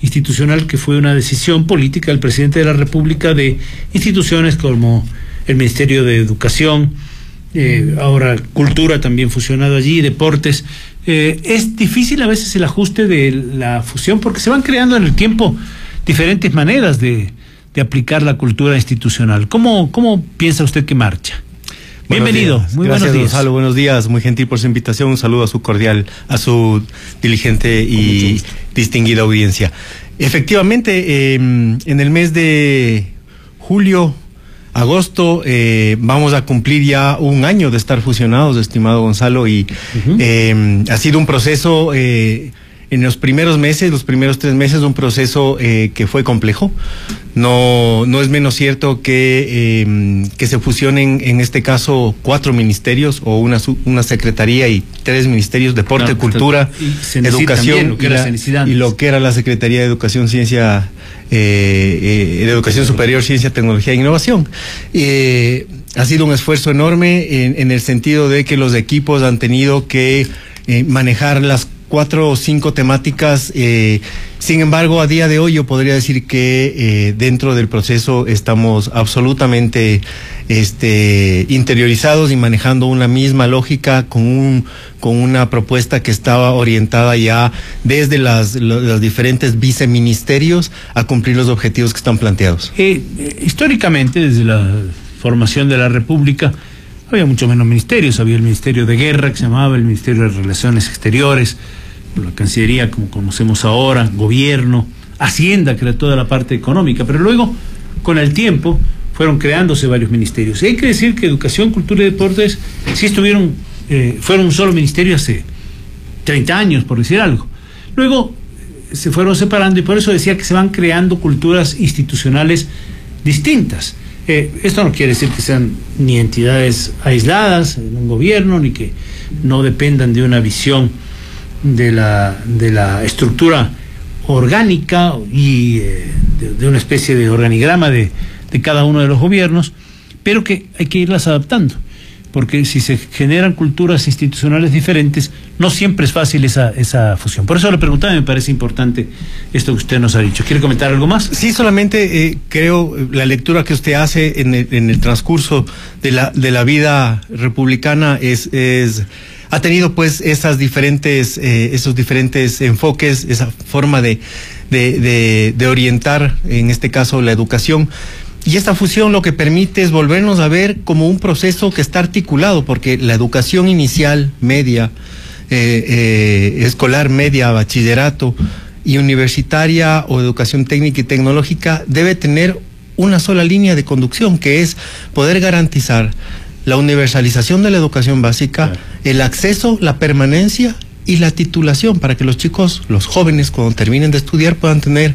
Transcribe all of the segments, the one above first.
institucional, que fue una decisión política del presidente de la República de instituciones como el Ministerio de Educación, ahora Cultura también fusionado allí, Deportes. Es difícil a veces el ajuste de la fusión porque se van creando en el tiempo diferentes maneras de aplicar la cultura institucional. ¿Cómo piensa usted que marcha? Bienvenido, muy buenos días. Gonzalo, buenos días, muy gentil por su invitación, un saludo a su diligente y distinguida audiencia. Efectivamente, en el mes de julio, agosto, vamos a cumplir ya un año de estar fusionados, estimado Gonzalo, y ha sido un proceso, en los primeros meses, los primeros 3 meses, un proceso que fue complejo. No es menos cierto que se fusionen, en este caso, 4 ministerios o una secretaría y 3 ministerios: Deporte, Cultura, Educación y lo que era la Secretaría de Educación, Ciencia, de Educación Superior, Ciencia, Tecnología e Innovación. Ha sido un esfuerzo enorme en el sentido de que los equipos han tenido que manejar las 4 o 5 temáticas. Sin embargo, a día de hoy yo podría decir que dentro del proceso estamos absolutamente interiorizados y manejando una misma lógica con una propuesta que estaba orientada ya desde los diferentes viceministerios a cumplir los objetivos que están planteados. Históricamente, desde la formación de la República, había mucho menos ministerios. Había el Ministerio de Guerra, que se llamaba, el Ministerio de Relaciones Exteriores, la Cancillería, como conocemos ahora, Gobierno, Hacienda, que era toda la parte económica. Pero luego, con el tiempo, fueron creándose varios ministerios. Y hay que decir que Educación, Cultura y Deportes sí fueron un solo ministerio hace 30 años, por decir algo. Luego se fueron separando, y por eso decía que se van creando culturas institucionales distintas. Esto no quiere decir que sean ni entidades aisladas en un gobierno, ni que no dependan de una visión de la estructura orgánica y de una especie de organigrama de cada uno de los gobiernos, pero que hay que irlas adaptando, porque si se generan culturas institucionales diferentes, no siempre es fácil esa fusión. Por eso le preguntaba, me parece importante esto que usted nos ha dicho. ¿Quiere comentar algo más? Sí, solamente creo la lectura que usted hace en el transcurso de la vida republicana ha tenido pues esos diferentes enfoques, esa forma de orientar, en este caso, la educación. Y esta fusión lo que permite es volvernos a ver como un proceso que está articulado, porque la educación inicial, media, escolar, media, bachillerato y universitaria o educación técnica y tecnológica debe tener una sola línea de conducción, que es poder garantizar la universalización de la educación básica, claro, el acceso, la permanencia y la titulación, para que los chicos, los jóvenes, cuando terminen de estudiar, puedan tener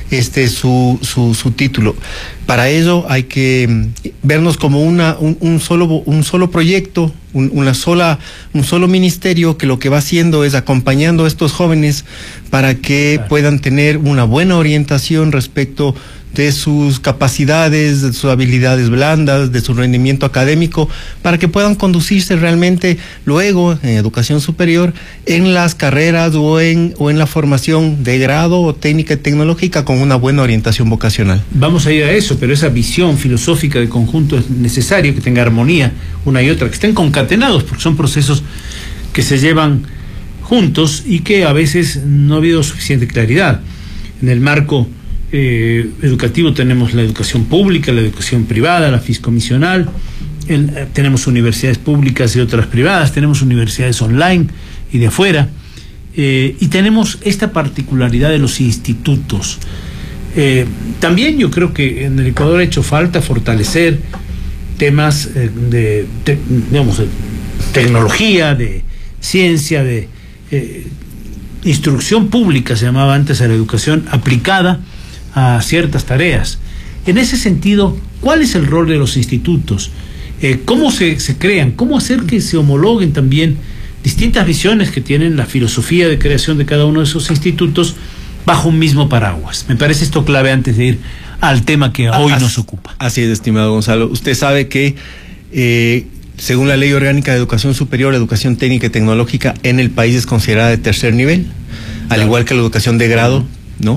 su título. Para ello hay que vernos como un solo proyecto, un solo ministerio, que lo que va haciendo es acompañando a estos jóvenes para que, claro, puedan tener una buena orientación respecto de sus capacidades, de sus habilidades blandas, de su rendimiento académico, para que puedan conducirse realmente luego en educación superior en las carreras o en la formación de grado o técnica y tecnológica con una buena orientación vocacional. Vamos a ir a eso, pero esa visión filosófica de conjunto es necesario, que tenga armonía una y otra, que estén concatenados, porque son procesos que se llevan juntos y que a veces no ha habido suficiente claridad. En el marco educativo tenemos la educación pública, la educación privada, la fiscomisional, tenemos universidades públicas y otras privadas, tenemos universidades online y de afuera, y tenemos esta particularidad de los institutos. También yo creo que en el Ecuador ha hecho falta fortalecer temas de tecnología, de ciencia, de instrucción pública, se llamaba antes a la educación aplicada a ciertas tareas. En ese sentido, ¿cuál es el rol de los institutos? ¿Cómo se crean? ¿Cómo hacer que se homologuen también distintas visiones que tienen la filosofía de creación de cada uno de esos institutos bajo un mismo paraguas? Me parece esto clave antes de ir al tema que hoy nos ocupa. Así es, estimado Gonzalo. Usted sabe que según la Ley Orgánica de Educación Superior, Educación Técnica y Tecnológica en el país es considerada de tercer nivel, al igual que la educación de grado,